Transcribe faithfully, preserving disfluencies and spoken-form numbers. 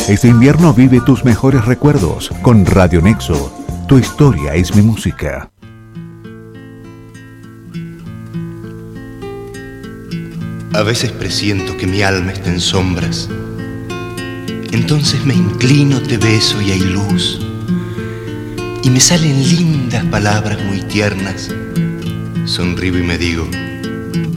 Este invierno vive tus mejores recuerdos con Radio Nexo. Tu historia es mi música. A veces presiento que mi alma está en sombras. Entonces me inclino, te beso y hay luz. Y me salen lindas palabras muy tiernas. Sonrío y me digo: